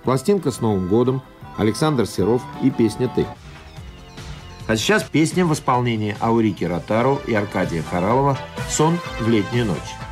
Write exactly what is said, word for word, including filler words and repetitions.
Пластинка «С Новым годом», Александр Серов и песня «Ты». А сейчас песня в исполнении Аурики Ротару и Аркадия Хоралова «Сон в летнюю ночь».